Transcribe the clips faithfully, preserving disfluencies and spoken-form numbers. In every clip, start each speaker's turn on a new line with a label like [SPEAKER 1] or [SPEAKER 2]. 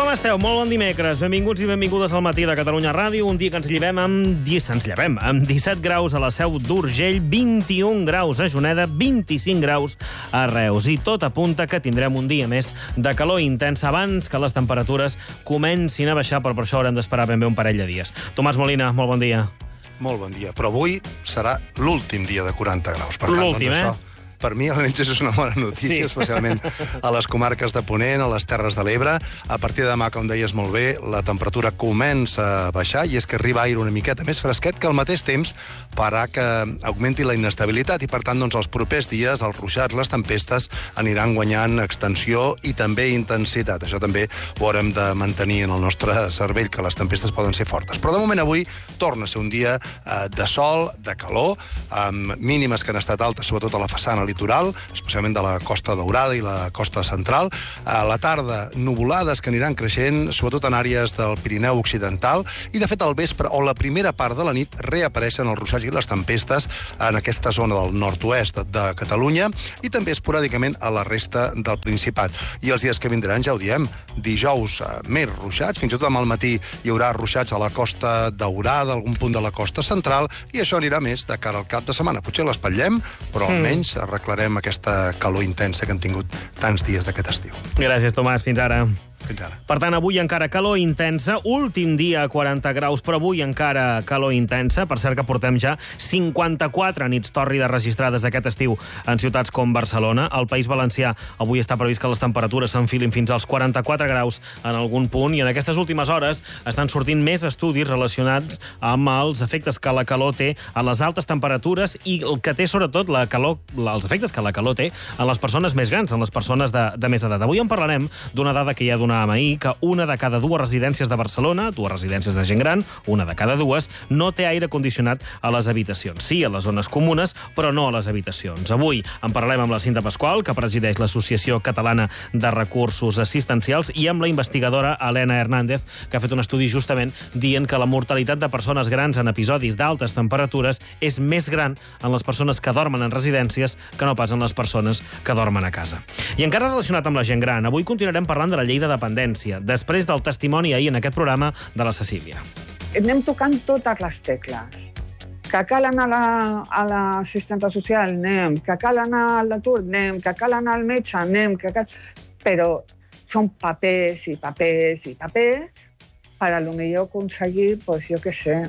[SPEAKER 1] com esteu? Molt bon dimecres. Benvinguts i benvingudes al matí de Catalunya Ràdio. Un dia que ens llevem amb, ens llevem amb disset graus a la Seu d'Urgell, vint-i-un graus a Juneda, vint-i-cinc graus a Reus. I tot apunta que tindrem un dia més de calor intensa abans que les temperatures comencin a baixar, però per això haurem d'esperar ben bé un parell de dies. Tomàs Molina, molt bon dia.
[SPEAKER 2] Molt bon dia. Però avui serà l'últim dia de quaranta graus. Per tant,
[SPEAKER 1] l'últim,
[SPEAKER 2] doncs,
[SPEAKER 1] eh?
[SPEAKER 2] això, per mi, almenys, és una bona notícia, sí. Especialment a les comarques de Ponent, a les Terres de l'Ebre. A partir de demà, com deies molt bé, la temperatura comença a baixar i és que arriba aire una miqueta més fresquet, que al mateix temps farà que augmenti la inestabilitat i, per tant, doncs, els propers dies, els ruixats, les tempestes, aniran guanyant extensió i també intensitat. Això també ho haurem de mantenir en el nostre cervell, que les tempestes poden ser fortes. Però, de moment, avui torna a ser un dia eh, de sol, de calor, amb mínimes que han estat altes, sobretot a la façana litoral, especialment de la Costa Daurada i la Costa Central. A la tarda, nuvolades que aniran creixent, sobretot en àrees del Pirineu Occidental, i de fet al vespre o la primera part de la nit reapareixen els ruixats i les tempestes en aquesta zona del nord-oest de Catalunya i també esporàdicament a la resta del Principat. I els dies que vindran, ja ho diem, dijous més ruixats, fins i tot al matí hi haurà ruixats a la Costa Daurada, algun punt de la Costa Central, i això anirà més de cara al cap de setmana. Potser l'espatllem, però almenys mm. arreglarem aquesta calor intensa que hem tingut tants dies d'aquest estiu.
[SPEAKER 1] Gràcies, Tomàs. Fins ara.
[SPEAKER 2] Fins ara.
[SPEAKER 1] Per tant, avui encara calor intensa, últim dia a quaranta graus, però avui encara calor intensa. Per cert que portem ja cinquanta-quatre nits tòrrides registrades aquest estiu en ciutats com Barcelona. Al País Valencià avui està previst que les temperatures s'enfilin fins als quaranta-quatre graus en algun punt, i en aquestes últimes hores estan sortint més estudis relacionats amb els efectes que la calor té a les altes temperatures i el que té sobretot la calor, els efectes que la calor té en les persones més grans, en les persones de, de més edat. Avui en parlarem d'una dada que ja donava ahir, que una de cada dues residències de Barcelona, dues residències de gent gran, una de cada dues, no té aire condicionat a les habitacions. Sí, a les zones comunes, però no a les habitacions. Avui en parlarem amb la Cinta Pasqual, que presideix l'Associació Catalana de Recursos Assistencials, i amb la investigadora Helena Hernández, que ha fet un estudi justament dient que la mortalitat de persones grans en episodis d'altes temperatures és més gran en les persones que dormen en residències que no pas en les persones que dormen a casa. I encara relacionat amb la gent gran, avui continuarem parlant de la llei de dependència, després del testimoni ahir en aquest programa de la Cecília.
[SPEAKER 3] Anem tocant totes les tecles. Que cal anar a l'assistenta social, anem. Que cal anar a l'atur, anem. Que cal anar al metge, anem. Que cal... Però són papers i papers i papers per a lo millor aconseguir, pues, jo què sé,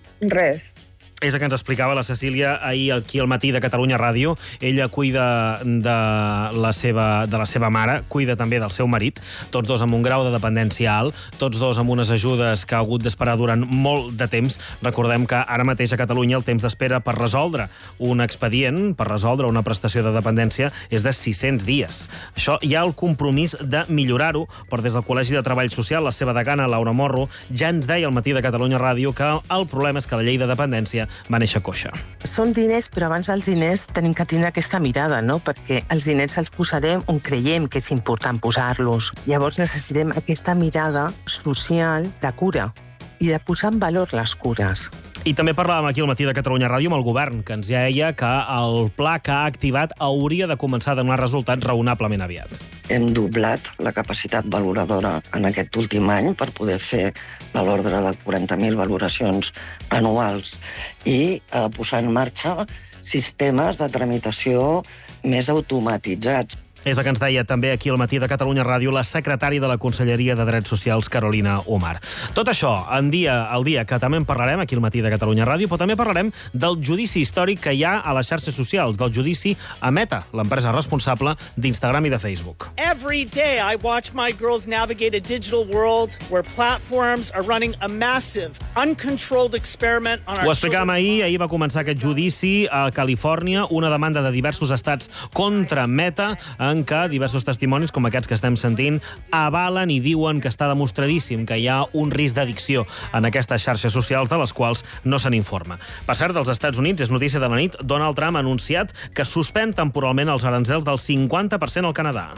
[SPEAKER 3] res.
[SPEAKER 1] És el que ens explicava la Cecília ahir aquí al matí de Catalunya Ràdio. Ella cuida de la seva, de la seva mare, cuida també del seu marit, tots dos amb un grau de dependència alt, tots dos amb unes ajudes que ha hagut d'esperar durant molt de temps. Recordem que ara mateix a Catalunya el temps d'espera per resoldre un expedient, per resoldre una prestació de dependència, és de sis-cents dies. Això hi ha el compromís de millorar-ho, però des del Col·legi de Treball Social, la seva degana, Laura Morro, ja ens deia al matí de Catalunya Ràdio que el problema és que la llei de dependència va néixer coixa.
[SPEAKER 4] Són diners, però abans dels diners tenim que tindre aquesta mirada, no? Perquè els diners els posarem on creiem que és important posar-los. Llavors necessitem aquesta mirada social de cura i de posar en valor les cures.
[SPEAKER 1] I també parlàvem aquí al matí de Catalunya Ràdio amb el govern, que ens deia que el pla que ha activat hauria de començar a donar resultats raonablement aviat.
[SPEAKER 5] Hem doblat la capacitat valoradora en aquest últim any per poder fer de l'ordre de quaranta mil valoracions anuals i eh, posar en marxa sistemes de tramitació més automatitzats.
[SPEAKER 1] És el que ens deia també aquí al matí de Catalunya Ràdio la secretària de la Conselleria de Drets Socials, Carolina Omar. Tot això en dia al dia, que també en parlarem aquí al matí de Catalunya Ràdio, però també parlarem del judici històric que hi ha a les xarxes socials, del judici a Meta, l'empresa responsable d'Instagram i de Facebook.
[SPEAKER 6] Every day I watch my girls navigate a digital world where platforms are running a massive, uncontrolled experiment on our...
[SPEAKER 1] Ho explicàvem ahir, ahir va començar aquest judici a Califòrnia, una demanda de diversos estats contra Meta, en què diversos testimonis, com aquests que estem sentint, avalen i diuen que està demostradíssim que hi ha un risc d'addicció en aquestes xarxes socials de les quals no se n'informa. Per cert, dels Estats Units, és notícia de la nit, Donald Trump ha anunciat que suspèn temporalment els aranzels del cinquanta per cent al Canadà.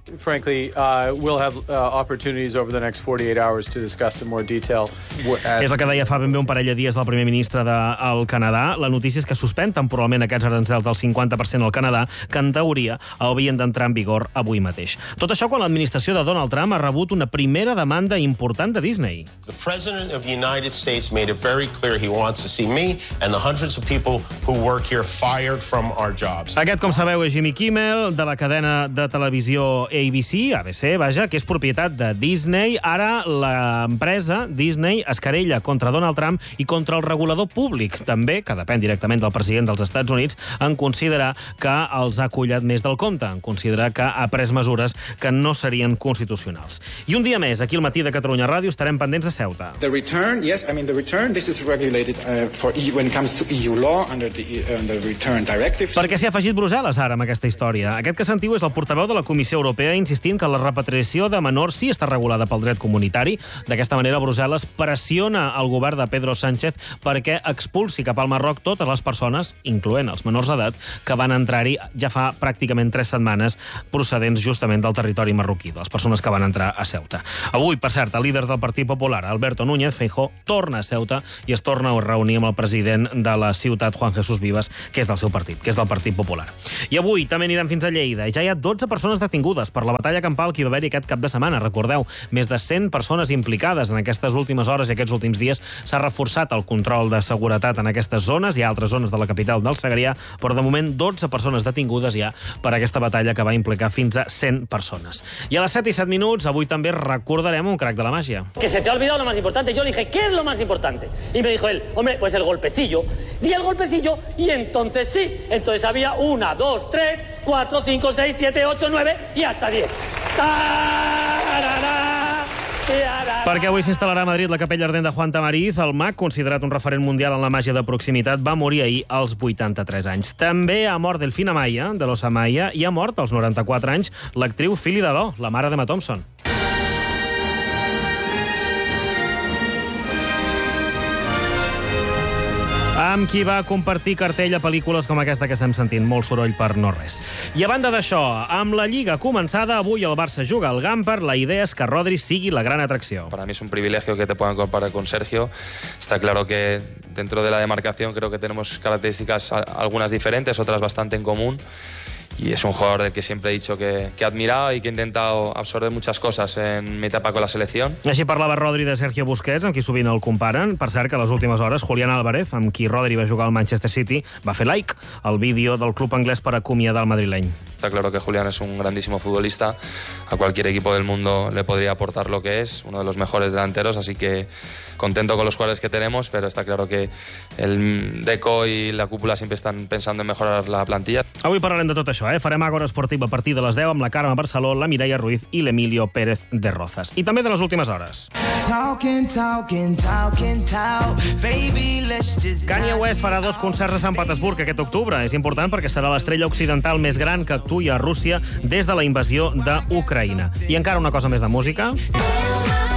[SPEAKER 7] frankly, uh, we'll have uh, opportunities over the next forty-eight hours to discuss in more detail.
[SPEAKER 1] És el que deia fa ben bé un parell de dies del primer ministre del Canadà. La notícia és que suspèn temporalment aquests arancels del cinquanta per cent al Canadà, que en teoria haurien d'entrar en vigor avui mateix. Tot això quan l'administració de Donald Trump ha rebut una primera demanda important de Disney.
[SPEAKER 8] The President of the United States made it very clear he wants to see me and the hundreds of people who work here fired from our jobs.
[SPEAKER 1] Aquest, com sabeu, és Jimmy Kimmel, de la cadena de televisió A B C, A B C, vaja, que és propietat de Disney. Ara l'empresa Disney es querella contra Donald Trump i contra el regulador públic, també, que depèn directament del president dels Estats Units, en considerar que els ha collat més del compte, en considerar que ha pres mesures que no serien constitucionals. I un dia més, aquí al Matí de Catalunya Ràdio, estarem pendents de Ceuta.
[SPEAKER 9] The return, yes, I mean the return, this is regulated uh, for E U when it comes to E U law under the, uh, under the return directives.
[SPEAKER 1] Perquè s'hi ha afegit Brussel·les ara amb aquesta història. Aquest que sentiu és el portaveu de la Comissió Europea insistint que la repatriació de menors sí està regulada pel dret comunitari. D'aquesta manera, Brussel·les pressiona el govern de Pedro Sánchez perquè expulsi cap al Marroc totes les persones, incloent els menors d'edat, que van entrar-hi ja fa pràcticament tres setmanes procedents justament del territori marroquí, de les persones que van entrar a Ceuta. Avui, per cert, el líder del Partit Popular, Alberto Núñez Feijóo, torna a Ceuta i es torna a reunir amb el president de la ciutat, Juan Jesús Vivas, que és del seu partit, que és del Partit Popular. I avui també anirem fins a Lleida. Ja hi ha dotze persones detingudes per la batalla campal que hi va haver-hi aquest cap de setmana. Recordeu, més de cent persones implicades en aquestes últimes hores i aquests últims dies. S'ha reforçat el control de seguretat en aquestes zones. Hi ha altres zones de la capital del Segrià, però de moment dotze persones detingudes ja per aquesta batalla que va implicar fins a cent persones. I a les set i set minuts, avui també recordarem un crack de la màgia.
[SPEAKER 10] Que se te ha olvidado lo más importante. Yo le dije, ¿qué es lo más importante? Y me dijo él, hombre, pues el golpecillo. Di el golpecillo y entonces sí. Entonces había una, dos, tres, cuatro, cinco, seis, siete, ocho, nueve y hasta diez.
[SPEAKER 1] Perquè avui s'instal·larà a Madrid la capella ardent de Juan Tamariz. El mag, considerat un referent mundial en la màgia de proximitat, va morir ahir als vuitanta-tres anys. També ha mort Delfina Maya, de l'Ossa Maya, i ha mort als noranta-quatre anys l'actriu Phyllis Dallò, la mare d'Emma Thompson. Amb qui va compartir cartell a pel·lícules com aquesta que estem sentint. Molt soroll per no res. I a banda d'això, amb la Lliga començada, avui el Barça juga al Gamper. La idea és que Rodri sigui la gran atracció.
[SPEAKER 11] Para mí es un privilegio que te puedan comparar con Sergio. Está claro que dentro de la demarcación creo que tenemos características algunas diferentes, otras bastante en común. Y es un jugador del que siempre he dicho que, que he admirado y que he intentado absorber muchas cosas en mi etapa con la selección.
[SPEAKER 1] Així parlava Rodri de Sergio Busquets, amb qui sovint el comparen. Per cert, que a les últimes hores Julián Álvarez, amb qui Rodri va jugar al Manchester City, va fer like al vídeo del club anglès per acomiadar el madrileny.
[SPEAKER 11] Está claro que Julián es un grandísimo futbolista. A cualquier equipo del mundo le podría aportar lo que es, uno de los mejores delanteros, así que contento con los jugadores que tenemos, pero está claro que el Deco y la cúpula siempre están pensando en mejorar la plantilla.
[SPEAKER 1] Avui parlarem de tot això, eh? Farem Agora Esportiva a partir de les deu amb la Carme Barceló, la Mireia Ruiz i l'Emilio Pérez de Rozas. I també de les últimes hores. Kanye West farà dos concerts a Sant Petersburg aquest octubre. És important perquè serà l'estrella occidental més gran que actuï a Rússia des de la invasió d'Ucraïna. I encara una cosa més de música.